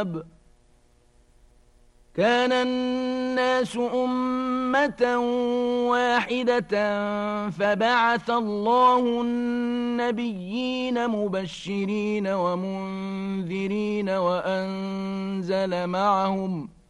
كان الناس أمة واحدة فبعث الله النبيين مبشرين ومنذرين وأنزل معهم